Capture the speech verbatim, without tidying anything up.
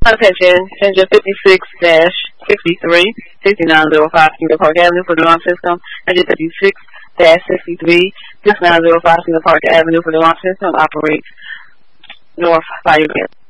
Attention, engine fifty-six dash sixty-three, sixty-nine oh five Cedar Park Avenue for the launch system. Engine fifty-six dash sixty-three, sixty-nine oh five Cedar Park Avenue for the launch system operates north fire.